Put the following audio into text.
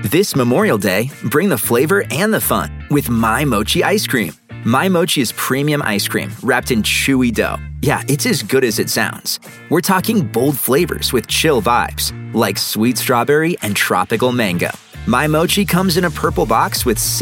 This Memorial Day, bring the flavor and the fun with My Mochi ice cream. My Mochi is premium ice cream wrapped in chewy dough. Yeah, it's as good as it sounds. We're talking bold flavors with chill vibes, like sweet strawberry and tropical mango. My Mochi comes in a purple box with